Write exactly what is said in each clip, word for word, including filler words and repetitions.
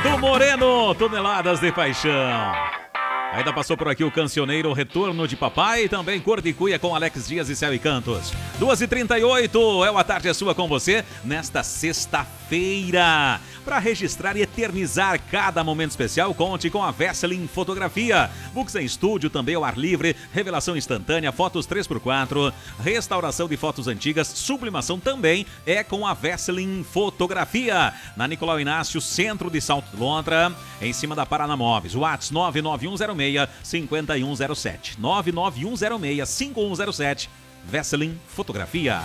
do Moreno, Toneladas de Paixão. Ainda passou por aqui o cancioneiro Retorno de Papai e também Cor de Cuia com Alex Dias e Céu e Cantos. duas e trinta e oito, é o A Tarde é Sua com você nesta sexta-feira. Para registrar e eternizar cada momento especial, conte com a Vesselin Fotografia. Books em estúdio, também ao ar livre, revelação instantânea, fotos três por quatro, restauração de fotos antigas, sublimação também é com a Vesselin Fotografia. Na Nicolau Inácio, centro de Salto Lontra, em cima da Paraná Móveis. WhatsApp nove nove um zero seis, cinco um zero sete. nove nove um zero seis, cinco um zero sete. Vesselin Fotografia.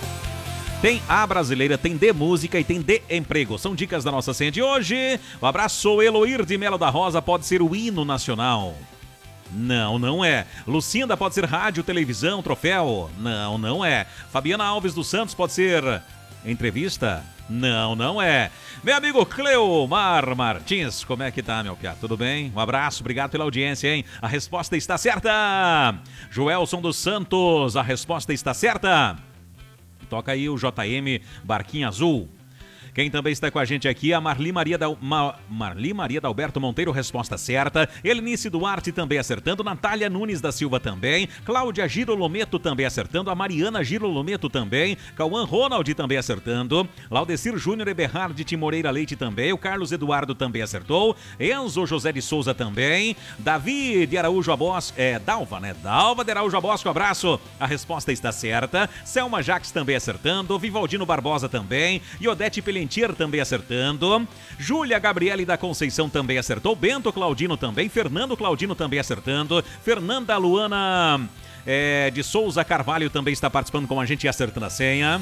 Tem A Brasileira, tem de música e tem de emprego. São dicas da nossa senha de hoje. Um abraço, Eloir de Melo da Rosa, pode ser o hino nacional. Não, não é. Lucinda pode ser rádio, televisão, troféu. Não, não é. Fabiana Alves dos Santos pode ser entrevista. Não, não é. Meu amigo Cleomar Martins, como é que tá, meu piá? Tudo bem? Um abraço, obrigado pela audiência, hein? A resposta está certa. Joelson dos Santos, a resposta está certa. Toca aí o J M Barquinho Azul. Quem também está com a gente aqui é a Marli Maria, da, Ma, Marli Maria da Alberto Monteiro, resposta certa. Elinice Duarte também acertando. Natália Nunes da Silva também. Cláudia Girolometo também acertando. A Mariana Girolometo também. Cauã Ronald também acertando. Laudecir Júnior Eberhard de Moreira Leite também. O Carlos Eduardo também acertou. Enzo José de Souza também. Davi de Araújo Abosco. É, Dalva, né? Dalva de Araújo Abosco, abraço. A resposta está certa. Selma Jaques também acertando. Vivaldino Barbosa também. E Odete Pelin também acertando. Júlia Gabriele da Conceição também acertou. Bento Claudino também. Fernando Claudino também acertando. Fernanda Luana é, de Souza Carvalho também está participando com a gente e acertando a senha.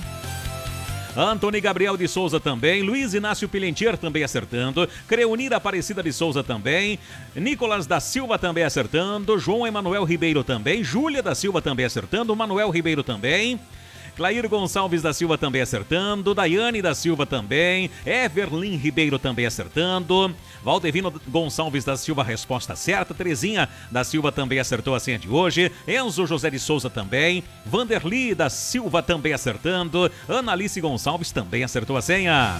Antônio Gabriel de Souza também. Luiz Inácio Pilentier também acertando. Creunira Aparecida de Souza também. Nicolas da Silva também acertando. João Emanuel Ribeiro também. Júlia da Silva também acertando. Manuel Ribeiro também. Clair Gonçalves da Silva também acertando. Daiane da Silva também. Everlin Ribeiro também acertando. Valdevino Gonçalves da Silva, resposta certa. Terezinha da Silva também acertou a senha de hoje. Enzo José de Souza também. Vanderli da Silva também acertando. Analice Gonçalves também acertou a senha.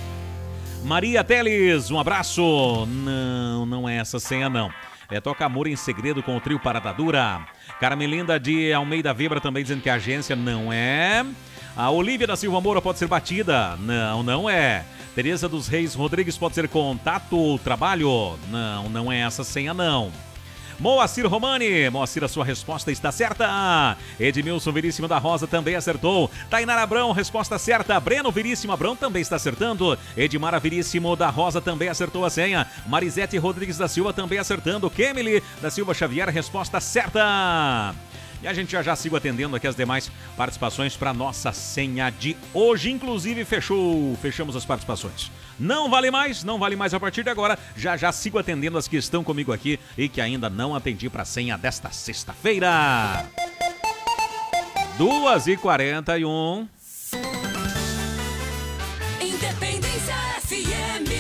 Maria Teles, um abraço. Não, não é essa senha não. É Toca Amor em Segredo com o trio Parada Dura. Carmelinda de Almeida Weber também dizendo que a agência não é. A Olívia da Silva Moura pode ser batida. Não, não é. Tereza dos Reis Rodrigues pode ser contato ou trabalho. Não, não é essa senha não. Moacir Romani, Moacir, a sua resposta está certa. Edmilson Veríssimo da Rosa também acertou. Tainara Abrão, resposta certa. Breno Veríssimo Abrão também está acertando. Edmara Veríssimo da Rosa também acertou a senha. Marisete Rodrigues da Silva também acertando. Kemily da Silva Xavier, resposta certa. E a gente já já sigo atendendo aqui as demais participações para nossa senha de hoje. Inclusive, fechou, fechamos as participações. Não vale mais, não vale mais a partir de agora. Já já sigo atendendo as que estão comigo aqui e que ainda não atendi para a senha desta sexta-feira. duas e quarenta e um. Independência F M.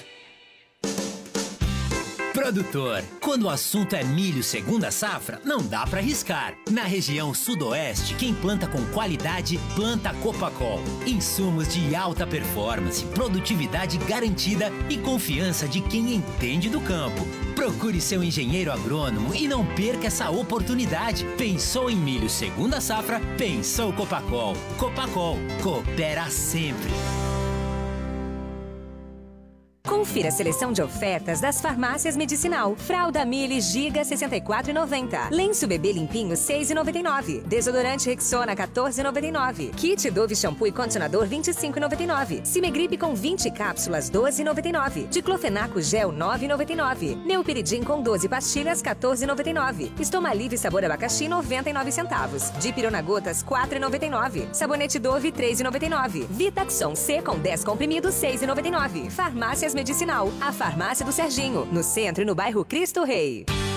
Produtor, quando o assunto é milho segunda safra, não dá pra arriscar. Na região sudoeste, quem planta com qualidade, planta Copacol. Insumos de alta performance, produtividade garantida e confiança de quem entende do campo. Procure seu engenheiro agrônomo e não perca essa oportunidade. Pensou em milho segunda safra? Pensou Copacol. Copacol, coopera sempre. Confira a seleção de ofertas das farmácias Medicinal. Fralda Mili Giga sessenta e quatro reais e noventa centavos. Lenço bebê limpinho seis reais e noventa e nove centavos. Desodorante Rexona quatorze reais e noventa e nove centavos. Kit Dove shampoo e condicionador vinte e cinco reais e noventa e nove centavos. Cimegripe com vinte cápsulas doze reais e noventa e nove centavos. Diclofenaco gel nove reais e noventa e nove centavos. Neupiridim com doze pastilhas quatorze reais e noventa e nove centavos. Estomalive sabor abacaxi noventa e nove centavos. Dipirona gotas quatro reais e noventa e nove centavos. Sabonete Dove três reais e noventa e nove centavos. Vitaxon C com dez comprimidos seis reais e noventa e nove centavos. Farmácias Medicinal, a farmácia do Serginho, no centro e no bairro Cristo Rei.